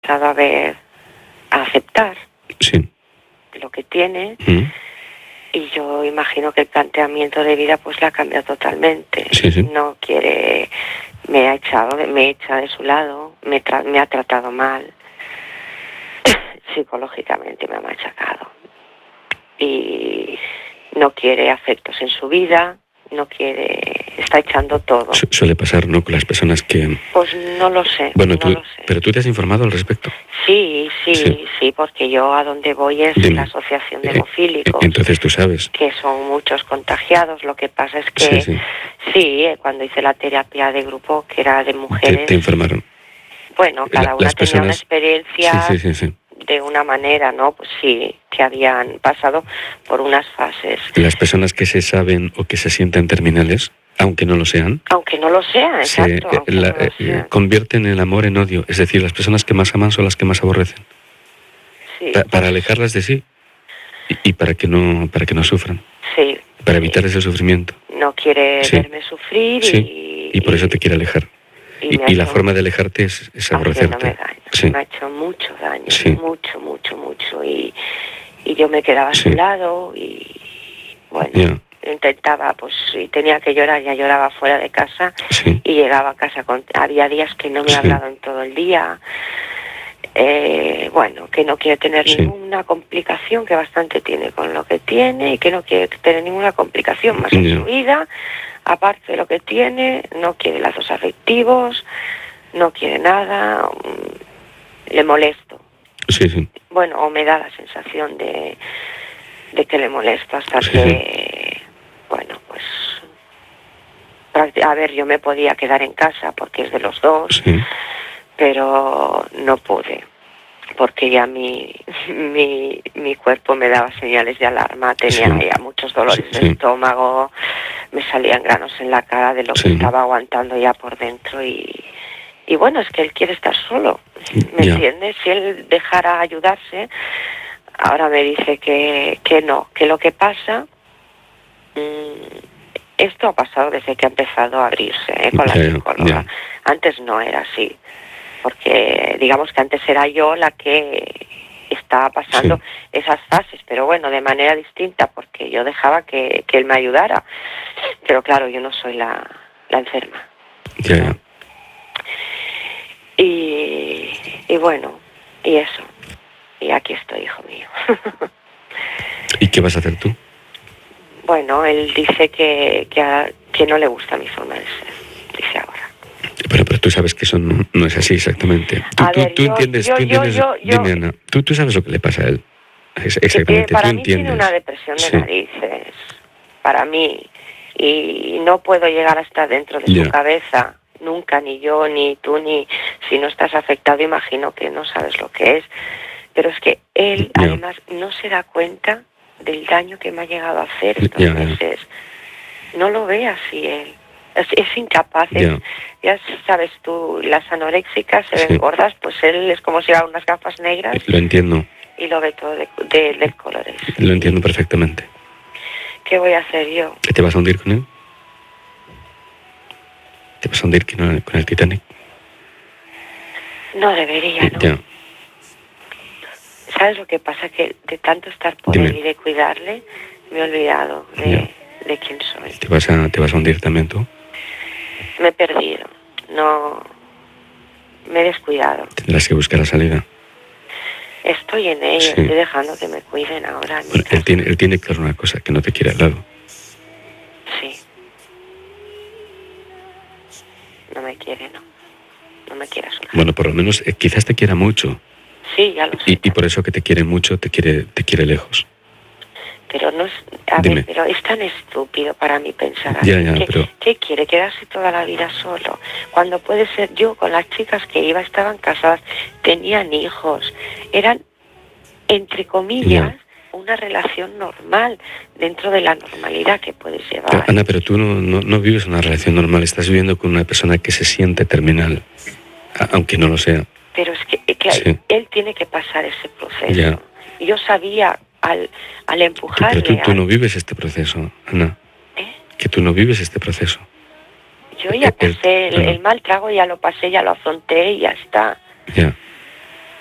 empezado a aceptar lo que tiene, y yo imagino que el planteamiento de vida pues la ha cambiado totalmente. No quiere, me echa de su lado, me ha tratado mal, psicológicamente me ha machacado, y no quiere afectos en su vida, no quiere, está echando todo. Suele pasar, ¿no?, con las personas que... Pues no lo sé. Bueno, no lo sé. ¿Pero tú te has informado al respecto? Sí, porque yo a donde voy es la Asociación de Hemofílicos. Entonces tú sabes. Que son muchos contagiados. Lo que pasa es que cuando hice la terapia de grupo, que era de mujeres... Te informaron. Bueno, cada una tenía una experiencia de una manera, ¿no? Pues sí, que habían pasado por unas fases. Las personas que se saben o que se sienten terminales, aunque no lo sean... Aunque no lo sean, exacto. Convierten el amor en odio. Es decir, las personas que más aman son las que más aborrecen. Sí, para alejarlas de sí y para que no sufran. Sí. Para evitar ese sufrimiento. No quiere verme sufrir y por eso te quiere alejar. Y la forma de alejarte es aborrecerte. Me ha hecho mucho daño, mucho. Y yo me quedaba a su lado y bueno, intentaba, pues si tenía que llorar, ya lloraba fuera de casa y llegaba a casa había días que no me ha hablado en todo el día. Que no quiere tener ninguna complicación, que bastante tiene con lo que tiene, y que no quiere tener ninguna complicación más en su vida, aparte de lo que tiene. No quiere lazos afectivos, no quiere nada, le molesto. Bueno, o me da la sensación de que le molesto hasta que, bueno, pues, a ver, yo me podía quedar en casa porque es de los dos, pero no pude, porque ya mi cuerpo me daba señales de alarma, tenía ya muchos dolores de estómago, me salían granos en la cara de lo que estaba aguantando ya por dentro, y bueno, es que él quiere estar solo, ¿me entiendes? Si él dejara ayudarse, ahora me dice que no, que lo que pasa... Esto ha pasado desde que ha empezado a abrirse con la psicóloga. Antes no era así, porque digamos que antes era yo la que estaba pasando esas fases, pero bueno, de manera distinta, porque yo dejaba que él me ayudara. Pero claro, yo no soy la enferma. ¿No? Y bueno, y eso. Y aquí estoy, hijo mío. ¿Y qué vas a hacer tú? Bueno, él dice que no le gusta mi forma de ser, dice ahora. Pero tú sabes que eso no es así exactamente. Tú entiendes, dime, Ana, tú sabes lo que le pasa a él. Exactamente, para tú mí entiendes. Tiene una depresión de narices, para mí, y no puedo llegar a estar dentro de su cabeza, nunca, ni yo, ni tú, ni si no estás afectado, imagino que no sabes lo que es. Pero es que él, además, no se da cuenta del daño que me ha llegado a hacer estos meses. No lo ve así él. Es incapaz. Ya sabes tú, las anoréxicas se ven gordas, pues él es como si llevara unas gafas negras. Lo entiendo. Y lo ve todo del color. Lo entiendo perfectamente. ¿Qué voy a hacer yo? ¿Qué te vas a hundir con él? ¿Te vas a hundir con el Titanic? No debería, ¿no? ¿Sabes lo que pasa? Que de tanto estar por él y de cuidarle, me he olvidado de quién soy. ¿Te vas a hundir también tú? Me he perdido. No... Me he descuidado. Tendrás que buscar la salida. Estoy en ello, estoy dejando que me cuiden ahora. Bueno, él tiene claro una cosa, que no te quiere al lado. Sí. No me quiere, no. No me quiere a su lado. Bueno, por lo menos quizás te quiera mucho. Sí, ya lo sé. Y por eso que te quiere mucho, te quiere lejos. Pero no es... A ver, pero es tan estúpido para mí pensar así. ¿Qué quiere? ¿Quedarse toda la vida solo? Cuando puede ser yo, con las chicas que iba, estaban casadas, tenían hijos, eran, entre comillas, una relación normal, dentro de la normalidad que puedes llevar. Pero, Ana, pero tú no vives una relación normal, estás viviendo con una persona que se siente terminal, aunque no lo sea. Pero es que él tiene que pasar ese proceso. Yo sabía al empujarle... Pero tú no vives este proceso, Ana. Que tú no vives este proceso. Yo ya pasé el mal trago, ya lo pasé, ya lo afronté y ya está.